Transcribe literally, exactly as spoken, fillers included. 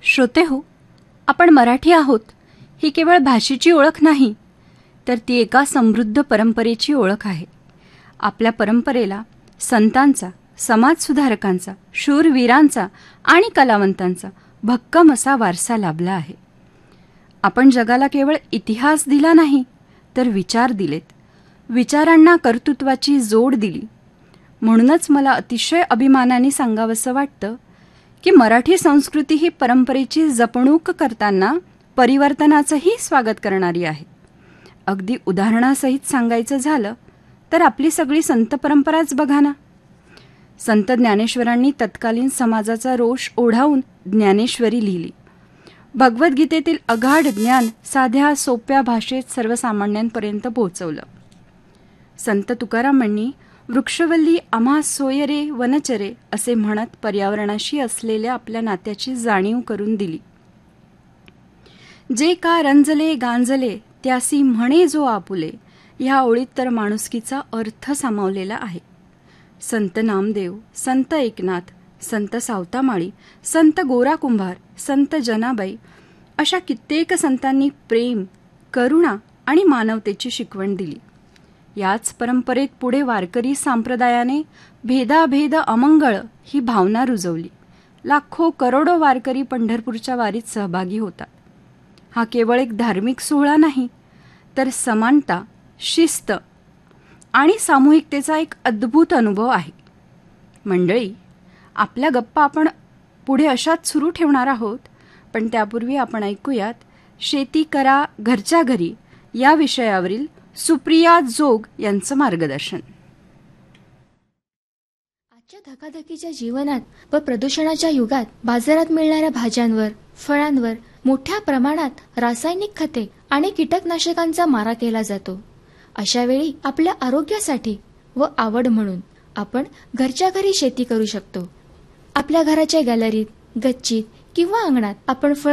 श्रोतेहो, आपण मराठी आहोत ही केवळ भाषेची ओळख नाही, तर ती एका समृद्ध परंपरेची ओळख आहे. आपल्या परंपरेला संतांचा, समाजसुधारकांचा, शूरवीरांचा आणि कलावंतांचा भक्कम असा वारसा लाभला आहे. आपण जगाला केवळ इतिहास दिला नाही, तर विचार दिलेत. विचारांना कर्तृत्वाची जोड दिली. म्हणूनच मला अतिशय अभिमानाने सांगावंसं वाटतं की मराठी संस्कृती ही परंपरेची जपणूक करताना परिवर्तनाचंही स्वागत करणारी आहे. अगदी उदाहरणासहित सांगायचं झालं तर आपली सगळी संत परंपराच बघा ना. संत ज्ञानेश्वरांनी तत्कालीन समाजाचा रोष ओढावून ज्ञानेश्वरी लिहिली. भगवद्गीतेतील अगाढ ज्ञान साध्या सोप्या भाषेत सर्वसामान्यांपर्यंत पोहोचवलं. संत तुकारामांनी वृक्षवल्ली आम्हा सोयरे वनचरे असे म्हणत पर्यावरणाशी असलेल्या आपल्या नात्याची जाणीव करून दिली. जे का रंजले गांजले त्यासी म्हणे जो आपुले, ह्या ओळीत तर माणुसकीचा अर्थ सामावलेला आहे. संत नामदेव, संत एकनाथ, संत सावतामाळी, संत गोरा कुंभार, संत जनाबाई अशा कित्येक संतांनी प्रेम, करुणा आणि मानवतेची शिकवण दिली. याच परंपरेत पुढे वारकरी संप्रदायाने भेदाभेद अमंगळ ही भावना रुजवली. लाखो करोडो वारकरी पंढरपूरच्या वारीत सहभागी होतात. हा केवळ एक धार्मिक सोहळा नाही, तर समानता, शिस्त आणि सामूहिकतेचा एक अद्भुत अनुभव आहे. मंडळी, आपल्या गप्पा आपण पुढे अशाच सुरू ठेवणार आहोत, पण त्यापूर्वी आपण ऐकूयात शेती करा घरच्या घरी या विषयावरील सुप्रिया जोग यांचं मार्गदर्शन. आजच्या धकाधकीच्या जीवनात व प्रदूषणाच्या युगात बाजारात मिळणाऱ्या भाज्यांवर, फळांवर मोठ्या प्रमाणात रासायनिक खते आणि कीटकनाशकांचा मारा केला जातो. अशा वेळी आपल्या आरोग्यासाठी व आवड म्हणून आपण घरच्या घरी शेती करू शकतो. आपल्या घराच्या गॅलरीत, गच्चीत किंवा अंगणात आपण फळ